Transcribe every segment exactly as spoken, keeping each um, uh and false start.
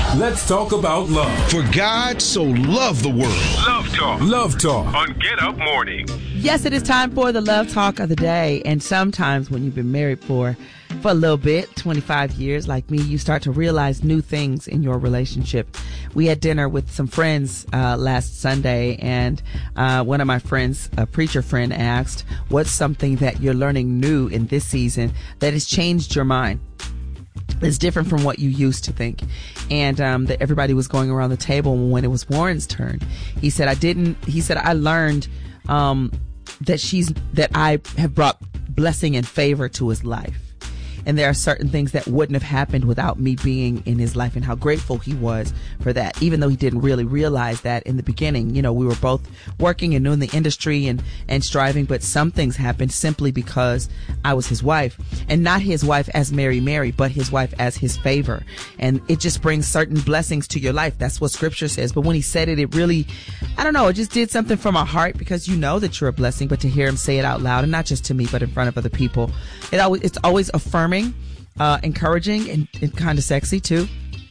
Let's talk about love. For God so loved the world. Love Talk. Love Talk. On Get Up Morning. Yes, it is time for the Love Talk of the day. And sometimes when you've been married for, for a little bit, twenty-five years like me, you start to realize new things in your relationship. We had dinner with some friends uh, last Sunday, and uh, one of my friends, a preacher friend, asked, what's something that you're learning new in this season that has changed your mind? It's different from what you used to think. And um, that everybody was going around the table when it was Warren's turn. He said, I didn't, he said, I learned um, that she's, that I have brought blessing and favor to his life. And there are certain things that wouldn't have happened without me being in his life, and how grateful he was for that, even though he didn't really realize that in the beginning. You know, we were both working and doing the industry and, and striving, but some things happened simply because I was his wife, and not his wife as Mary Mary, but his wife as his favor. And it just brings certain blessings to your life. That's what scripture says. But when he said it, it really, I don't know, it just did something for my heart, because you know that you're a blessing, but to hear him say it out loud, and not just to me, but in front of other people, it always, it's always affirming. Uh, encouraging and, and kind of sexy too.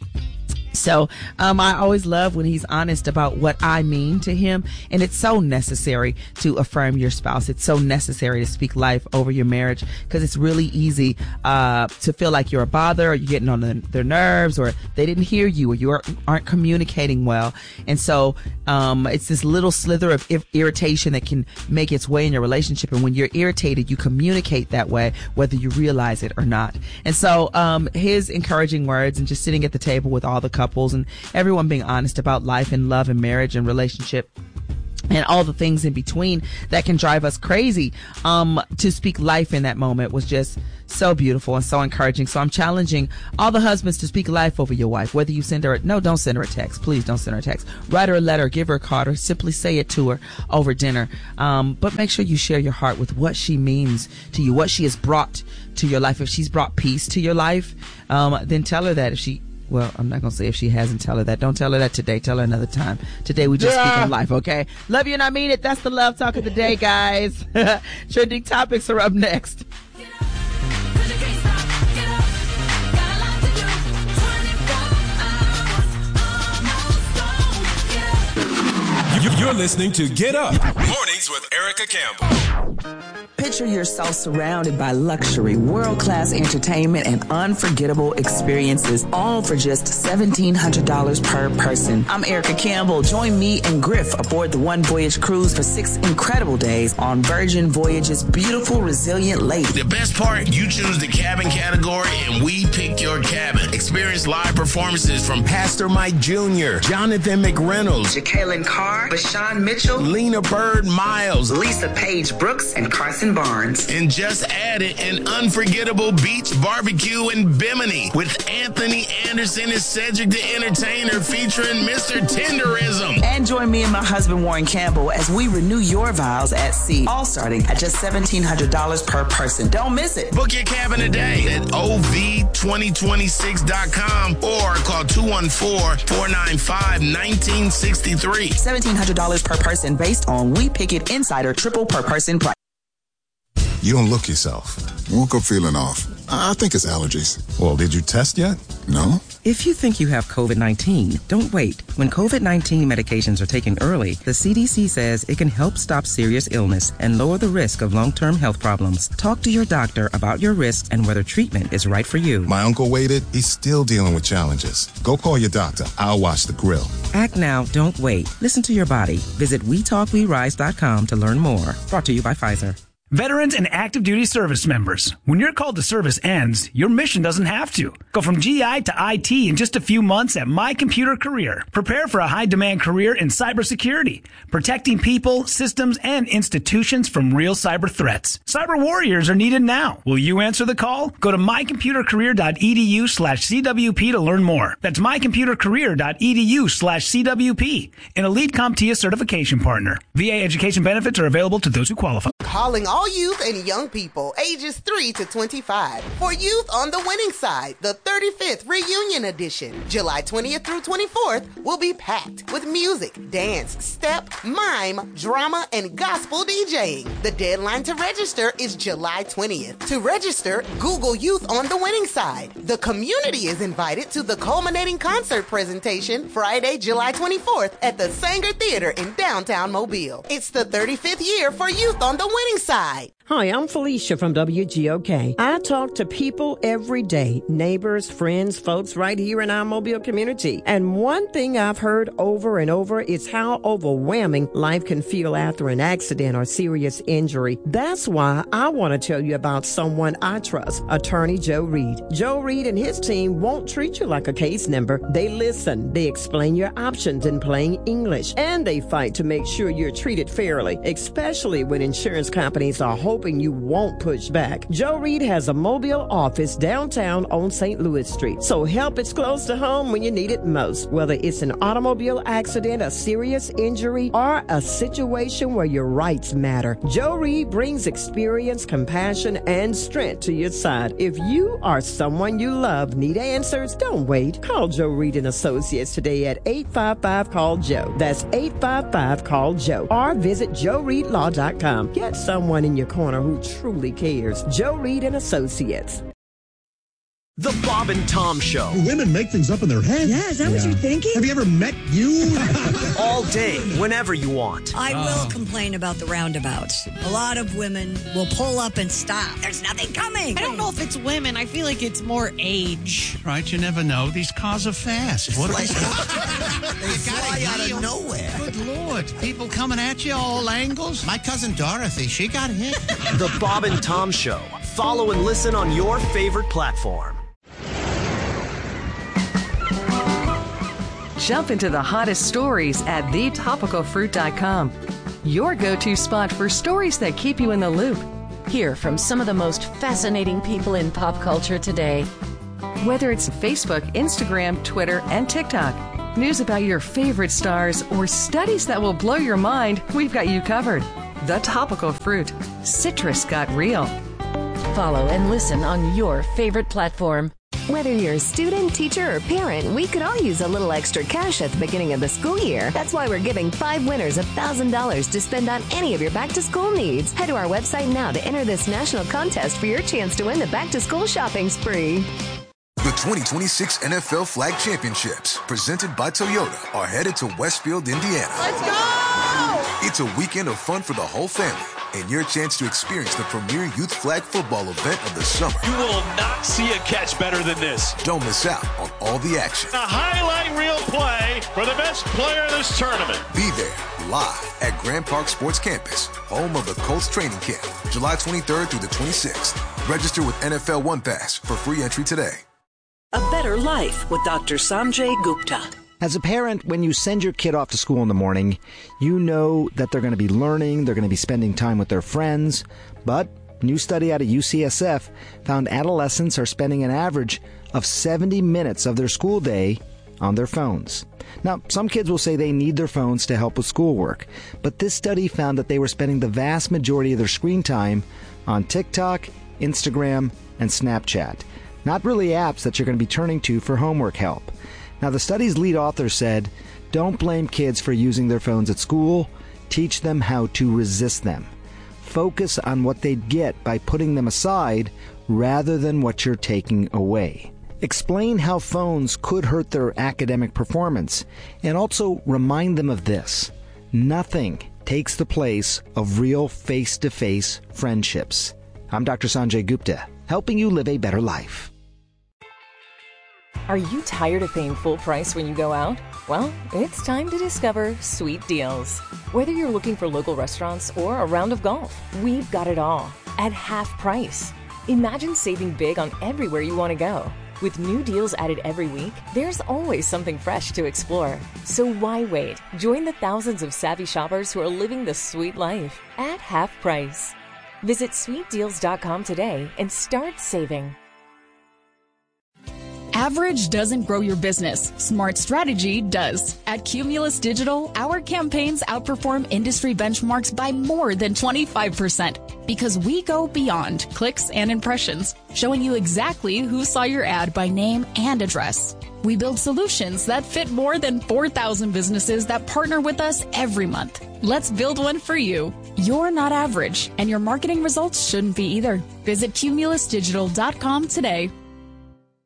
So um, I always love when he's honest about what I mean to him. And it's so necessary to affirm your spouse. It's so necessary to speak life over your marriage, because it's really easy uh, to feel like you're a bother, or you're getting on the, their nerves, or they didn't hear you, or you are, aren't communicating well. And so um, it's this little slither of ir- irritation that can make its way in your relationship. And when you're irritated, you communicate that way, whether you realize it or not. And so um, his encouraging words, and just sitting at the table with all the couples and everyone being honest about life and love and marriage and relationship and all the things in between that can drive us crazy, um, to speak life in that moment was just so beautiful and so encouraging. So I'm challenging all the husbands to speak life over your wife, whether you send her, a, no, don't send her a text. Please don't send her a text. Write her a letter, give her a card, or simply say it to her over dinner. Um, but make sure you share your heart with what she means to you, what she has brought to your life. If she's brought peace to your life, um, then tell her that. If she, Well, I'm not going to say if she hasn't, tell her that. Don't tell her that today. Tell her another time. Today we just yeah. speak on life, okay? Love you and I mean it. That's the Love Talk of the day, guys. Trending topics are up next. You're listening to Get Up Mornings with Erica Campbell. Picture yourself surrounded by luxury, world-class entertainment, and unforgettable experiences, all for just seventeen hundred dollars per person. I'm Erica Campbell. Join me and Griff aboard the One Voyage cruise for six incredible days on Virgin Voyage's beautiful, resilient lake. The best part, you choose the cabin category and we pick your cabin. Experience live performances from Pastor Mike Junior, Jonathan McReynolds, Jacqueline Carr, Bashan Mitchell, Lena Bird Miles, Lisa Page Brooks, and Carson Barnes. And just added an unforgettable beach barbecue in Bimini with Anthony Anderson as Cedric the Entertainer, featuring Mister Tenderism. And join me and my husband Warren Campbell as we renew your vows at sea, all starting at just seventeen hundred dollars per person. Don't miss it. Book your cabin today at O V twenty twenty-six dot com or call two one four, four nine five, one nine six three. seventeen hundred dollars per person based on We Pick It Insider triple per person price. You don't look yourself. Woke up feeling off. I think it's allergies. Well, did you test yet? No. If you think you have COVID nineteen, don't wait. When COVID nineteen medications are taken early, the C D C says it can help stop serious illness and lower the risk of long-term health problems. Talk to your doctor about your risks and whether treatment is right for you. My uncle waited. He's still dealing with challenges. Go call your doctor. I'll watch the grill. Act now, don't wait. Listen to your body. Visit we talk we rise dot com to learn more. Brought to you by Pfizer. Veterans and active duty service members, when your call to service ends, your mission doesn't have to. Go from G I to I T in just a few months at My Computer Career. Prepare for a high-demand career in cybersecurity, protecting people, systems, and institutions from real cyber threats. Cyber warriors are needed now. Will you answer the call? Go to my computer career dot e d u slash C W P to learn more. That's my computer career dot e d u slash C W P, an Elite CompTIA certification partner. V A education benefits are available to those who qualify. Calling all all youth and young people ages three to twenty-five. For youth on the winning side, the thirty-fifth Reunion Edition, July twentieth through twenty-fourth, will be packed with music, dance, step, mime, drama, and gospel DJing. The deadline to register is July twentieth. To register, Google Youth on the Winning Side. The community is invited to the culminating concert presentation Friday, July twenty-fourth at the Sanger Theater in downtown Mobile. It's the thirty-fifth year for Youth on the Winning Side. Hi, I'm Felicia from W G O K. I talk to people every day, neighbors, friends, folks right here in our Mobile community. And one thing I've heard over and over is how overwhelming life can feel after an accident or serious injury. That's why I want to tell you about someone I trust, Attorney Joe Reed. Joe Reed and his team won't treat you like a case number. They listen, they explain your options in plain English, and they fight to make sure you're treated fairly, especially when insurance companies are hoping you won't push back. Joe Reed has a Mobile office downtown on Saint Louis Street, so help is close to home when you need it most. Whether it's an automobile accident, a serious injury, or a situation where your rights matter, Joe Reed brings experience, compassion, and strength to your side. If you or someone you love need answers, don't wait. Call Joe Reed and Associates today at eight five five, call Joe. That's eight five five, call Joe. Or visit joe reed law dot com. Get someone in your corner who truly cares. Joe Reed and Associates. The Bob and Tom Show. Women make things up in their head. Yeah, is that yeah. what you're thinking? Have you ever met you? All day, whenever you want. I oh. will complain about the roundabouts. A lot of women will pull up and stop. There's nothing coming. I don't know if it's women. I feel like it's more age. Right, you never know. These cars are fast. What are they? They fly out of nowhere. Good Lord. People coming at you all angles. My cousin Dorothy, she got hit. The Bob and Tom Show. Follow and listen on your favorite platform. Jump into the hottest stories at the topical fruit dot com. Your go-to spot for stories that keep you in the loop. Hear from some of the most fascinating people in pop culture today. Whether it's Facebook, Instagram, Twitter, and TikTok, news about your favorite stars, or studies that will blow your mind, we've got you covered. The Topical Fruit. Citrus got real. Follow and listen on your favorite platform. Whether you're a student, teacher, or parent, we could all use a little extra cash at the beginning of the school year. That's why we're giving five winners one thousand dollars to spend on any of your back-to-school needs. Head to our website now to enter this national contest for your chance to win the back-to-school shopping spree. The twenty twenty-six N F L Flag Championships, presented by Toyota, are headed to Westfield, Indiana. Let's go! It's a weekend of fun for the whole family, and your chance to experience the premier youth flag football event of the summer. You will not see a catch better than this. Don't miss out on all the action. A highlight reel play for the best player in this tournament. Be there live at Grand Park Sports Campus, home of the Colts training camp, July twenty-third through the twenty-sixth. Register with N F L One Pass for free entry today. A better life with Doctor Sanjay Gupta. As a parent, when you send your kid off to school in the morning, you know that they're going to be learning, they're going to be spending time with their friends. But a new study out of U C S F found adolescents are spending an average of seventy minutes of their school day on their phones. Now, some kids will say they need their phones to help with schoolwork, but this study found that they were spending the vast majority of their screen time on TikTok, Instagram, and Snapchat. Not really apps that you're going to be turning to for homework help. Now, the study's lead author said, don't blame kids for using their phones at school. Teach them how to resist them. Focus on what they'd get by putting them aside rather than what you're taking away. Explain how phones could hurt their academic performance, and also remind them of this. Nothing takes the place of real face-to-face friendships. I'm Doctor Sanjay Gupta, helping you live a better life. Are you tired of paying full price when you go out? Well, it's time to discover Sweet Deals. Whether you're looking for local restaurants or a round of golf, we've got it all at half price. Imagine saving big on everywhere you want to go. With new deals added every week, there's always something fresh to explore. So why wait? Join the thousands of savvy shoppers who are living the sweet life at half price. Visit sweet deals dot com today and start saving. Average doesn't grow your business. Smart strategy does. At Cumulus Digital, our campaigns outperform industry benchmarks by more than twenty-five percent because we go beyond clicks and impressions, showing you exactly who saw your ad by name and address. We build solutions that fit more than four thousand businesses that partner with us every month. Let's build one for you. You're not average, and your marketing results shouldn't be either. Visit Cumulus Digital dot com today